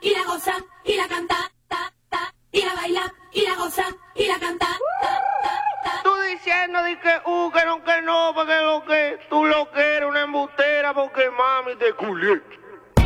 y la goza, y la canta, y la baila, y la goza, y la canta, Tú diciendo de que no, porque lo que tú lo que eres una embustera porque mami te culé.